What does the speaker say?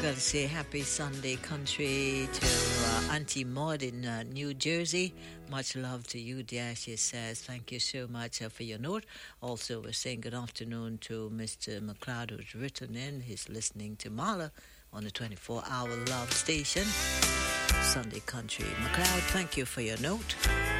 Gotta say happy Sunday country to Auntie Maud in New Jersey. Much love to you, dear. She says, thank you so much for your note. Also, we're saying good afternoon to Mr. McLeod, who's written in. He's listening to Mala on the 24-hour love station, Sunday country. McLeod, thank you for your note.